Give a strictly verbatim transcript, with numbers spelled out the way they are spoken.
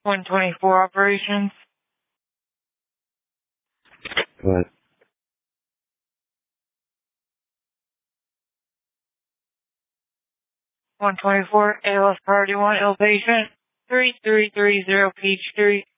one twenty-four operations. What? one twenty-four, A L S Priority one, ill patient, three three three zero Peach Street.